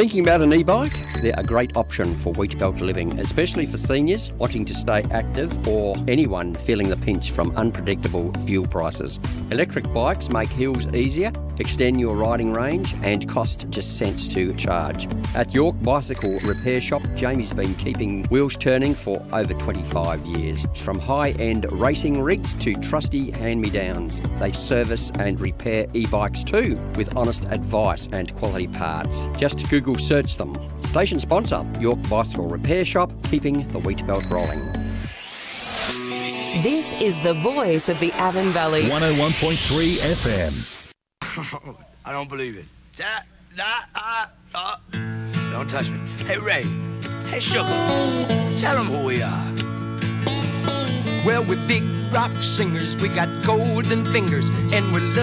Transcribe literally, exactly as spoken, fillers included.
Thinking about an e-bike? They're a great option for Wheatbelt living, especially for seniors wanting to stay active or anyone feeling the pinch from unpredictable fuel prices. Electric bikes make hills easier, extend your riding range and cost just cents to charge. At York Bicycle Repair Shop, Jamie's been keeping wheels turning for over twenty-five years. From high-end racing rigs to trusty hand-me-downs, they service and repair e-bikes too, with honest advice and quality parts. Just Google search them. Station sponsor, York Bicycle Repair Shop, keeping the wheat belt rolling. This is the voice of the Avon Valley. one oh one point three F M. Oh, I don't believe it. Da, da, ah, ah. Don't touch me. Hey, Ray. Hey, Sugar. Tell them who we are. Well, we're big rock singers. We got golden fingers, and we're